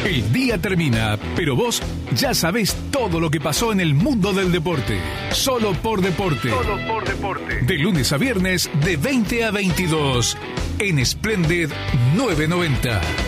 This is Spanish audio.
El día termina, pero vos ya sabés todo lo que pasó en el mundo del deporte. Solo por deporte. Solo por deporte. De lunes a viernes, de 20 a 22. En Splendid 990.